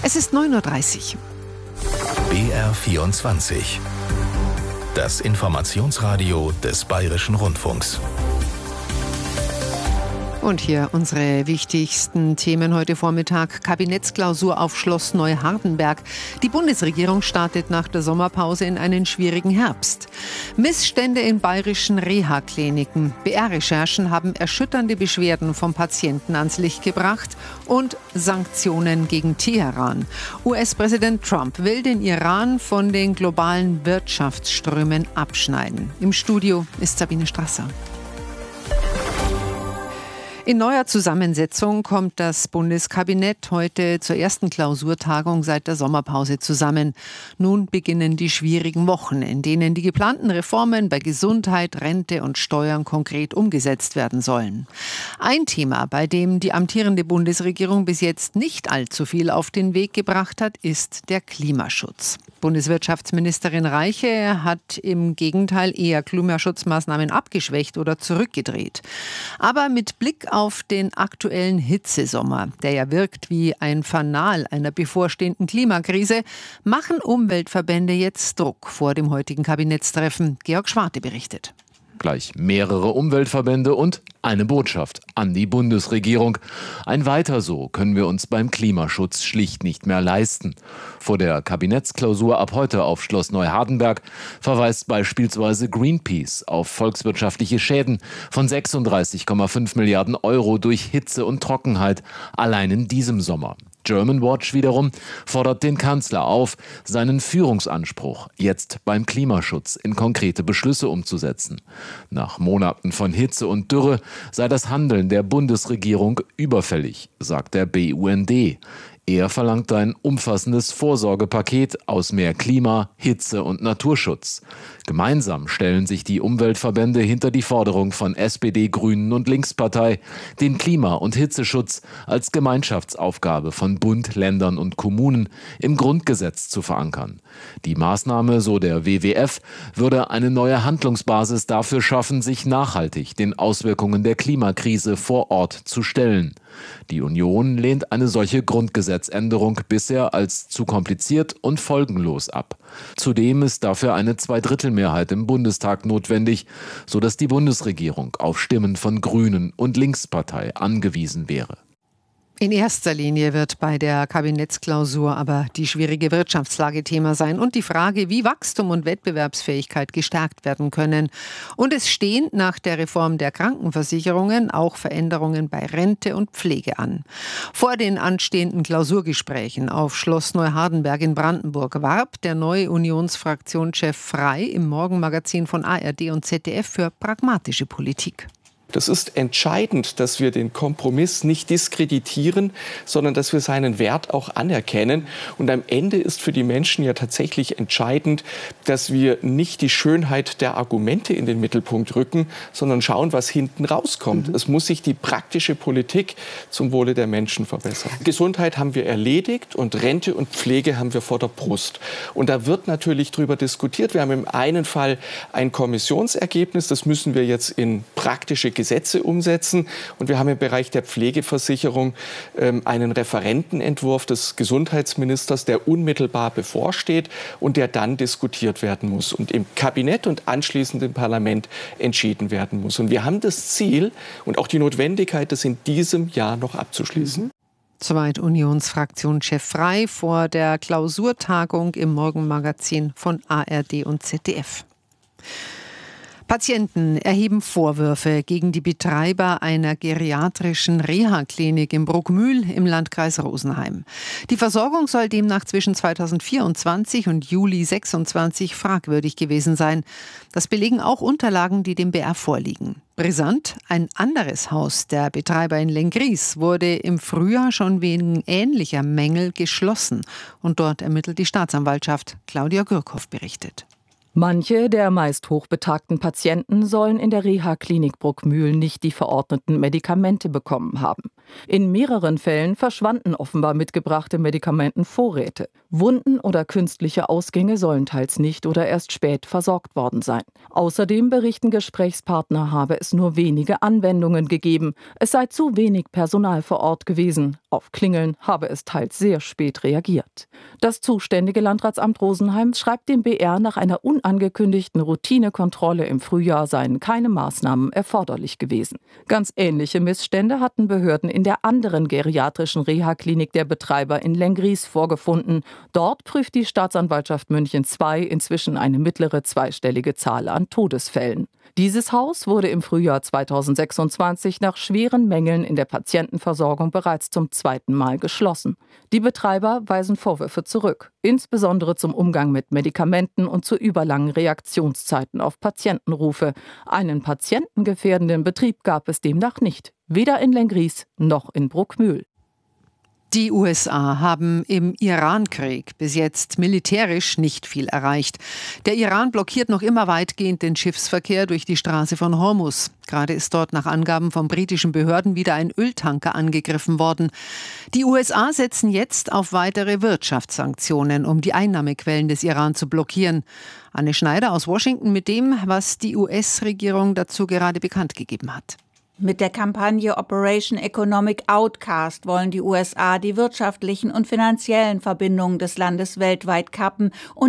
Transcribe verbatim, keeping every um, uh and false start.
Es ist neun Uhr dreißig. B R vierundzwanzig. Das Informationsradio des Bayerischen Rundfunks. Und hier unsere wichtigsten Themen heute Vormittag. Kabinettsklausur auf Schloss Neuhardenberg. Die Bundesregierung startet nach der Sommerpause in einen schwierigen Herbst. Missstände in bayerischen Reha-Kliniken. B R-Recherchen haben erschütternde Beschwerden von Patienten ans Licht gebracht. Und Sanktionen gegen Teheran. U S-Präsident Trump will den Iran von den globalen Wirtschaftsströmen abschneiden. Im Studio ist Sabine Strasser. In neuer Zusammensetzung kommt das Bundeskabinett heute zur ersten Klausurtagung seit der Sommerpause zusammen. Nun beginnen die schwierigen Wochen, in denen die geplanten Reformen bei Gesundheit, Rente und Steuern konkret umgesetzt werden sollen. Ein Thema, bei dem die amtierende Bundesregierung bis jetzt nicht allzu viel auf den Weg gebracht hat, ist der Klimaschutz. Bundeswirtschaftsministerin Reiche hat im Gegenteil eher Klimaschutzmaßnahmen abgeschwächt oder zurückgedreht. Aber mit Blick auf den aktuellen Hitzesommer, der ja wirkt wie ein Fanal einer bevorstehenden Klimakrise, machen Umweltverbände jetzt Druck vor dem heutigen Kabinettstreffen. Georg Schwarte berichtet. Gleich mehrere Umweltverbände und eine Botschaft an die Bundesregierung. Ein Weiter so können wir uns beim Klimaschutz schlicht nicht mehr leisten. Vor der Kabinettsklausur ab heute auf Schloss Neuhardenberg verweist beispielsweise Greenpeace auf volkswirtschaftliche Schäden von sechsunddreißig Komma fünf Milliarden Euro durch Hitze und Trockenheit allein in diesem Sommer. Germanwatch wiederum fordert den Kanzler auf, seinen Führungsanspruch jetzt beim Klimaschutz in konkrete Beschlüsse umzusetzen. Nach Monaten von Hitze und Dürre sei das Handeln der Bundesregierung überfällig, sagt der B U N D. Er verlangt ein umfassendes Vorsorgepaket aus mehr Klima, Hitze und Naturschutz. Gemeinsam stellen sich die Umweltverbände hinter die Forderung von S P D, Grünen und Linkspartei, den Klima- und Hitzeschutz als Gemeinschaftsaufgabe von Bund, Ländern und Kommunen im Grundgesetz zu verankern. Die Maßnahme, so der W W F, würde eine neue Handlungsbasis dafür schaffen, sich nachhaltig den Auswirkungen der Klimakrise vor Ort zu stellen. Die Union lehnt eine solche Grundgesetzänderung bisher als zu kompliziert und folgenlos ab. Zudem ist dafür eine Zweidrittelmehrheit im Bundestag notwendig, sodass die Bundesregierung auf Stimmen von Grünen und Linkspartei angewiesen wäre. In erster Linie wird bei der Kabinettsklausur aber die schwierige Wirtschaftslage Thema sein und die Frage, wie Wachstum und Wettbewerbsfähigkeit gestärkt werden können. Und es stehen nach der Reform der Krankenversicherungen auch Veränderungen bei Rente und Pflege an. Vor den anstehenden Klausurgesprächen auf Schloss Neuhardenberg in Brandenburg warb der neue Unionsfraktionschef Frey im Morgenmagazin von A R D und Z D F für pragmatische Politik. Das ist entscheidend, dass wir den Kompromiss nicht diskreditieren, sondern dass wir seinen Wert auch anerkennen. Und am Ende ist für die Menschen ja tatsächlich entscheidend, dass wir nicht die Schönheit der Argumente in den Mittelpunkt rücken, sondern schauen, was hinten rauskommt. Mhm. Es muss sich die praktische Politik zum Wohle der Menschen verbessern. Gesundheit haben wir erledigt und Rente und Pflege haben wir vor der Brust. Und da wird natürlich drüber diskutiert. Wir haben im einen Fall ein Kommissionsergebnis, das müssen wir jetzt in praktische Gesetze umsetzen. Und wir haben im Bereich der Pflegeversicherung ähm, einen Referentenentwurf des Gesundheitsministers, der unmittelbar bevorsteht und der dann diskutiert werden muss und im Kabinett und anschließend im Parlament entschieden werden muss. Und wir haben das Ziel und auch die Notwendigkeit, das in diesem Jahr noch abzuschließen. Soweit Unionsfraktionschef Frey vor der Klausurtagung im Morgenmagazin von A R D und Z D F. Patienten erheben Vorwürfe gegen die Betreiber einer geriatrischen Reha-Klinik in Bruckmühl im Landkreis Rosenheim. Die Versorgung soll demnach zwischen zweitausendvierundzwanzig und Juli sechsundzwanzig fragwürdig gewesen sein. Das belegen auch Unterlagen, die dem B R vorliegen. Brisant, ein anderes Haus der Betreiber in Lenggries wurde im Frühjahr schon wegen ähnlicher Mängel geschlossen. Und dort ermittelt die Staatsanwaltschaft. Claudia Gürkhoff berichtet. Manche der meist hochbetagten Patienten sollen in der Reha-Klinik Bruckmühl nicht die verordneten Medikamente bekommen haben. In mehreren Fällen verschwanden offenbar mitgebrachte Medikamentenvorräte. Wunden oder künstliche Ausgänge sollen teils nicht oder erst spät versorgt worden sein. Außerdem berichten Gesprächspartner, habe es nur wenige Anwendungen gegeben. Es sei zu wenig Personal vor Ort gewesen. Auf Klingeln habe es teils sehr spät reagiert. Das zuständige Landratsamt Rosenheim schreibt dem B R, nach einer unangekündigten Routinekontrolle im Frühjahr seien keine Maßnahmen erforderlich gewesen. Ganz ähnliche Missstände hatten Behörden in der anderen geriatrischen Reha-Klinik der Betreiber in Lenggries vorgefunden. Dort prüft die Staatsanwaltschaft München zwei inzwischen eine mittlere zweistellige Zahl an Todesfällen. Dieses Haus wurde im Frühjahr zweitausendsechsundzwanzig nach schweren Mängeln in der Patientenversorgung bereits zum zweiten Mal geschlossen. Die Betreiber weisen Vorwürfe zurück, insbesondere zum Umgang mit Medikamenten und zu überlangen Reaktionszeiten auf Patientenrufe. Einen patientengefährdenden Betrieb gab es demnach nicht, weder in Lenggries noch in Bruckmühl. Die U S A haben im Irankrieg bis jetzt militärisch nicht viel erreicht. Der Iran blockiert noch immer weitgehend den Schiffsverkehr durch die Straße von Hormuz. Gerade ist dort nach Angaben von britischen Behörden wieder ein Öltanker angegriffen worden. Die U S A setzen jetzt auf weitere Wirtschaftssanktionen, um die Einnahmequellen des Iran zu blockieren. Anne Schneider aus Washington mit dem, was die U S-Regierung dazu gerade bekannt gegeben hat. Mit der Kampagne Operation Economic Outcast wollen die U S A die wirtschaftlichen und finanziellen Verbindungen des Landes weltweit kappen und